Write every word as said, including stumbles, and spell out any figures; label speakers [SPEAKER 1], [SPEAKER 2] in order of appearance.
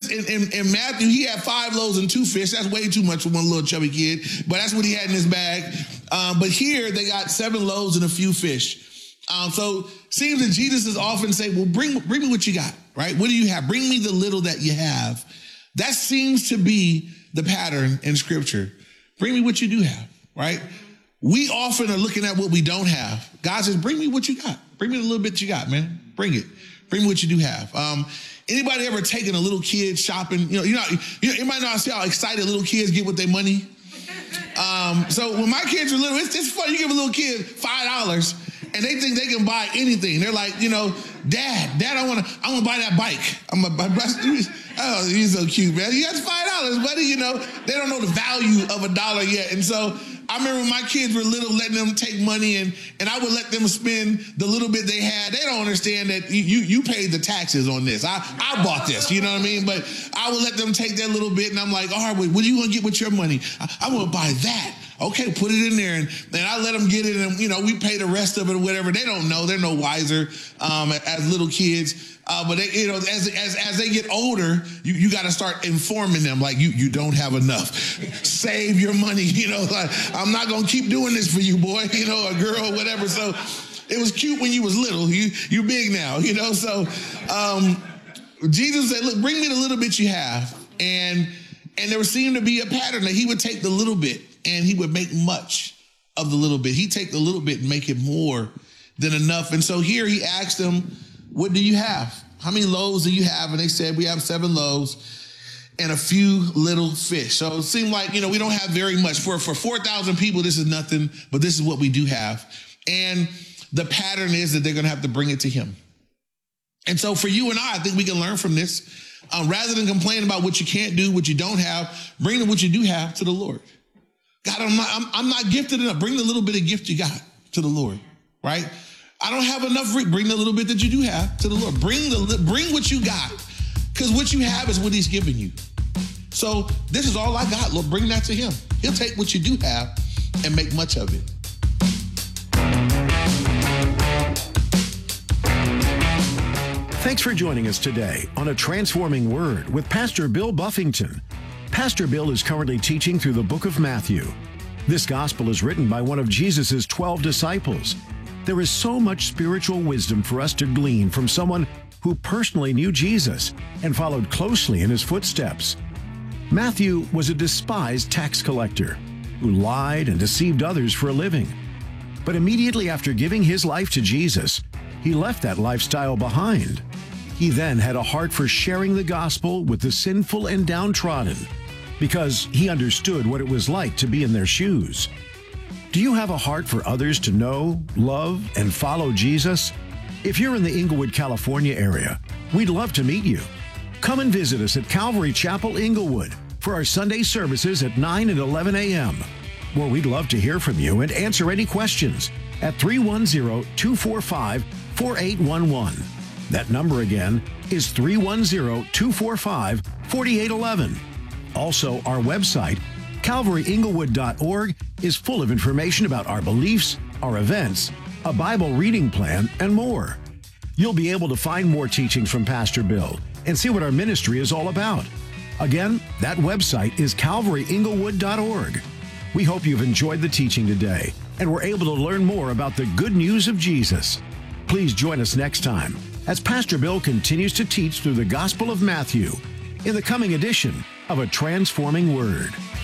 [SPEAKER 1] in, in, in Matthew, he had five loaves and two fish. That's way too much for one little chubby kid, but that's what he had in his bag. Um, but here they got seven loaves and a few fish. Um, so seems that Jesus is often saying, well, bring, bring me what you got, right? What do you have? Bring me the little that you have. That seems to be the pattern in Scripture. Bring me what you do have, right? We often are looking at what we don't have. God says, bring me what you got. Bring me the little bit you got, man. Bring it. Bring me what you do have. Um, anybody ever taken a little kid shopping? You know, you know, you know, anybody know see how excited little kids get with their money? Um, so when my kids were little, it's, it's funny. You give a little kid five dollars and they think they can buy anything. They're like, you know, Dad, Dad, I want to, I want to buy that bike. I'm a, oh, he's so cute, man. You got five dollars, buddy. You know, they don't know the value of a dollar yet, and so. I remember when my kids were little, letting them take money and, and I would let them spend the little bit they had. They don't understand that you you paid the taxes on this. I, I bought this, you know what I mean? But I would let them take that little bit and I'm like, all right, what are you going to get with your money? I, I want to buy that. Okay, put it in there. And, and I let them get it and, you know, we pay the rest of it or whatever. They don't know. They're no wiser um, as little kids. Uh, but they, you know, as as as they get older, you, you got to start informing them like you you don't have enough. Save your money, you know. Like I'm not gonna keep doing this for you, boy, you know, a girl, whatever. So it was cute when you was little. You you big now, you know. So um, Jesus said, "Look, bring me the little bit you have," and and there seemed to be a pattern that he would take the little bit and he would make much of the little bit. He'd take the little bit and make it more than enough. And so here he asked them, what do you have? How many loaves do you have? And they said, we have seven loaves and a few little fish. So it seemed like, you know, we don't have very much. For, for four thousand people, this is nothing, but this is what we do have. And the pattern is that they're going to have to bring it to him. And so for you and I, I think we can learn from this. Um, rather than complain about what you can't do, what you don't have, bring what you do have to the Lord. God, I'm not, I'm, I'm not gifted enough. Bring the little bit of gift you got to the Lord, right? I don't have enough. Bring the little bit that you do have to the Lord. Bring the bring what you got, because what you have is what he's giving you. So this is all I got, Lord. Bring that to him. He'll take what you do have and make much of it.
[SPEAKER 2] Thanks for joining us today on A Transforming Word with Pastor Bill Buffington. Pastor Bill is currently teaching through the book of Matthew. This gospel is written by one of Jesus' twelve disciples. There is so much spiritual wisdom for us to glean from someone who personally knew Jesus and followed closely in his footsteps. Matthew was a despised tax collector who lied and deceived others for a living. But immediately after giving his life to Jesus, he left that lifestyle behind. He then had a heart for sharing the gospel with the sinful and downtrodden because he understood what it was like to be in their shoes. Do you have a heart for others to know, love, and follow Jesus? If you're in the Inglewood, California area, we'd love to meet you. Come and visit us at Calvary Chapel, Inglewood for our Sunday services at nine and eleven a.m., where we'd love to hear from you and answer any questions at three one zero, two four five, four eight one one. That number again is three one zero, two four five, four eight one one. Also, our website, calvary inglewood dot org, is full of information about our beliefs, our events, a Bible reading plan, and more. You'll be able to find more teachings from Pastor Bill and see what our ministry is all about. Again, that website is calvary inglewood dot org. We hope you've enjoyed the teaching today and were able to learn more about the good news of Jesus. Please join us next time as Pastor Bill continues to teach through the Gospel of Matthew in the coming edition of A Transforming Word.